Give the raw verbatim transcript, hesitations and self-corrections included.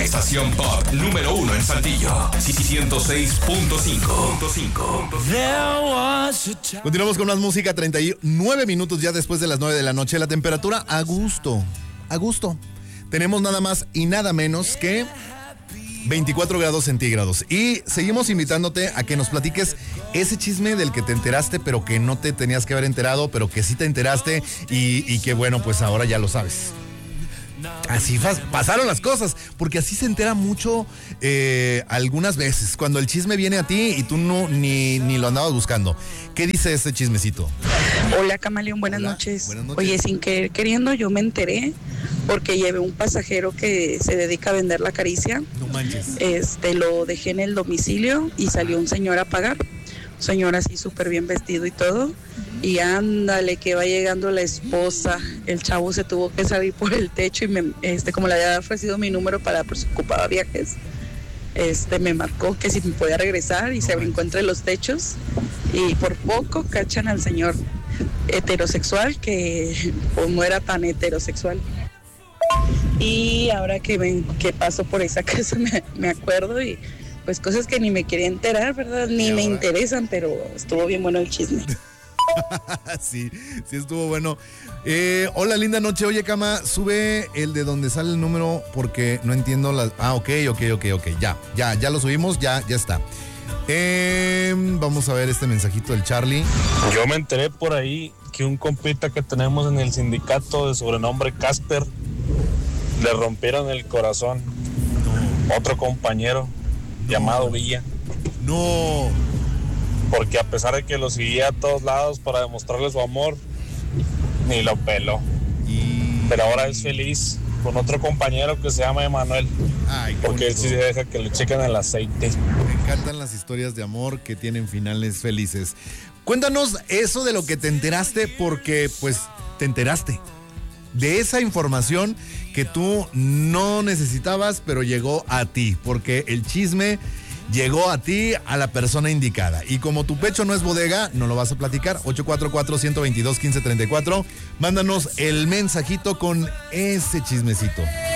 estación pop número uno en Saltillo. ciento seis punto cinco. Continuamos con más música, treinta y nueve minutos ya después de las nueve de la noche. La temperatura a gusto, a gusto. Tenemos nada más y nada menos que veinticuatro grados centígrados. Y seguimos invitándote a que nos platiques ese chisme del que te enteraste, pero que no te tenías que haber enterado, pero que sí te enteraste y, y que bueno, pues ahora ya lo sabes. Así pasaron las cosas, porque así se entera mucho eh, algunas veces, cuando el chisme viene a ti y tú no ni, ni lo andabas buscando. ¿Qué dice este chismecito? Hola, Camaleón, buenas, Hola, noches. buenas noches. Oye, sin querer queriendo, yo me enteré porque llevé un pasajero que se dedica a vender la caricia. No manches. Este, lo dejé en el domicilio y salió un señor a pagar. Un señor así súper bien vestido y todo. Y ándale, que va llegando la esposa. El chavo se tuvo que salir por el techo y me, este, como le había ofrecido mi número para, por si ocupaba viajes, este, me marcó que si me podía regresar y se brincó entre los techos. Y por poco cachan al señor heterosexual, que pues, no era tan heterosexual. Y ahora que, ven, que paso por esa casa me, me acuerdo y pues cosas que ni me quería enterar, ¿verdad? Ni me interesan, pero estuvo bien bueno el chisme. Sí, sí estuvo bueno. Eh, hola, linda noche. Oye, Cama, sube el de donde sale el número porque no entiendo las... Ah, ok, ok, ok, ok. Ya, ya, ya lo subimos, ya, ya está. Eh, vamos a ver este mensajito del Charlie. Yo me enteré por ahí que un compita que tenemos en el sindicato de sobrenombre Casper le rompieron el corazón. No. Otro compañero no. llamado Villa. No. Porque a pesar de que lo seguía a todos lados para demostrarle su amor, ni lo peló. Y... Pero ahora es feliz con otro compañero que se llama Emanuel. Ay, porque él sí se deja que le chequen el aceite. Me encantan las historias de amor que tienen finales felices. Cuéntanos eso de lo que te enteraste, porque pues te enteraste de esa información que tú no necesitabas, pero llegó a ti, porque el chisme llegó a ti, a la persona indicada. Y como tu pecho no es bodega, no lo vas a platicar. ocho cuatro cuatro, uno dos dos, uno cinco tres cuatro. Mándanos el mensajito con ese chismecito.